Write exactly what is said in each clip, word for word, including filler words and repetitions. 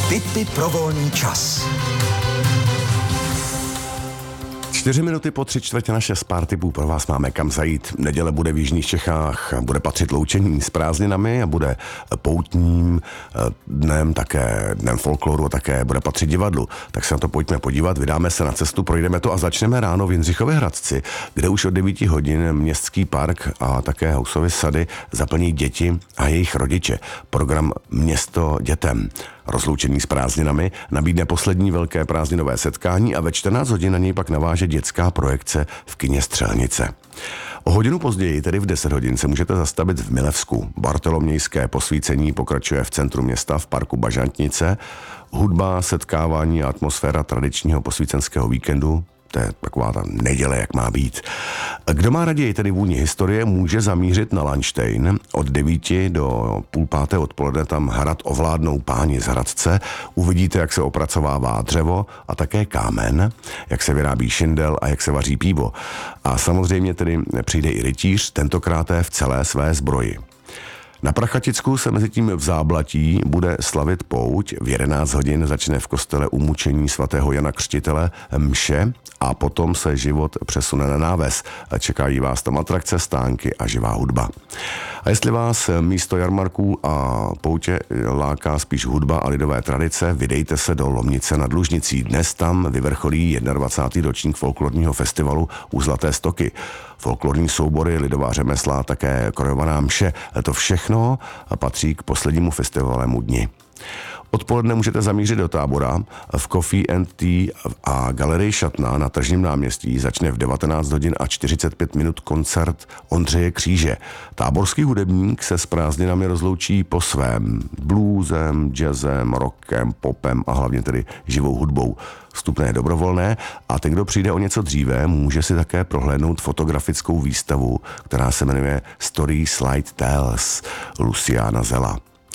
Tipy pro volný čas. Čtyři minuty po tři čtvrtě na šest pár tipů pro vás máme kam zajít. Neděle bude v jižních Čechách, bude patřit loučení s prázdninami a bude poutním dnem, také dnem folkloru a také bude patřit divadlu. Tak se na to pojďme podívat, vydáme se na cestu, projdeme to a začneme ráno v Jindřichově Hradci, kde už od devíti hodin městský park a také Housovy sady zaplní děti a jejich rodiče. Program Město dětem. Rozloučení s prázdninami nabídne poslední velké prázdninové setkání a ve čtrnáct hodin na něj pak naváže dětská projekce v kině Střelnice. O hodinu později, tedy v deset hodin, se můžete zastavit v Milevsku. Bartolomějské posvícení pokračuje v centru města v parku Bažantnice. Hudba, setkávání a atmosféra tradičního posvícenského víkendu. To je taková ta neděle, jak má být. Kdo má raději tedy vůni historie, může zamířit na Lanštejn. Od devíti do půl páté odpoledne tam hrad ovládnou páni z Hradce. Uvidíte, jak se opracovává dřevo a také kámen, jak se vyrábí šindel a jak se vaří pivo. A samozřejmě tedy přijde i rytíř, tentokrát v celé své zbroji. Na Prachaticku se mezi tím v Záblatí bude slavit pouť. V jedenáct hodin začne v kostele umučení svatého Jana Křtitele mše a potom se život přesune na náves. Čekají vás tam atrakce, stánky a živá hudba. A jestli vás místo jarmarků a poutě láká spíš hudba a lidové tradice, vydejte se do Lomnice nad Lužnicí. Dnes tam vyvrcholí dvacátý první ročník folklorního festivalu u Zlaté stoky. Folklorní soubory, lidová řemesla, také krojovaná mše. To všechno patří k poslednímu festivalému dni. Odpoledne můžete zamířit do Tábora. V Coffee and Tea a galerii Šatna na Tržním náměstí začne v devatenáct hodin a čtyřicet pět minut koncert Ondřeje Kříže. Táborský hudebník se s prázdninami rozloučí po svém bluesem, jazzem, rockem, popem a hlavně tedy živou hudbou. Vstupné je dobrovolné a ten, kdo přijde o něco dříve, může si také prohlédnout fotografickou výstavu, která se jmenuje Story Slide Tales Luciana Zela.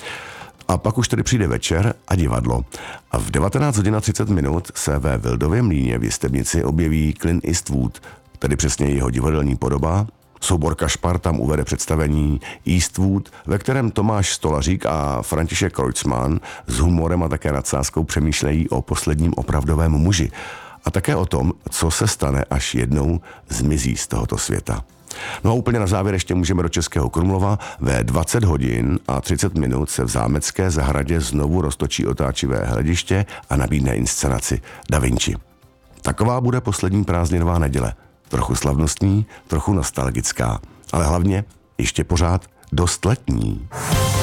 A pak už tedy přijde večer a divadlo. A v devatenáct hodin a třicet minut se ve Vildově mlýně v Jistebnici objeví Clint Eastwood, tedy přesně jeho divadelní podoba. Soubor Kašpar tam uvede představení Eastwood, ve kterém Tomáš Stolařík a František Kreutzmann s humorem a také nadsázkou přemýšlejí o posledním opravdovém muži. A také o tom, co se stane, až jednou zmizí z tohoto světa. No a úplně na závěr ještě můžeme do Českého Krumlova. Ve dvacet hodin a třicet minut se v Zámecké zahradě znovu roztočí otáčivé hlediště a nabídne inscenaci Da Vinci. Taková bude poslední prázdninová neděle. Trochu slavnostní, trochu nostalgická, ale hlavně ještě pořád dost letní.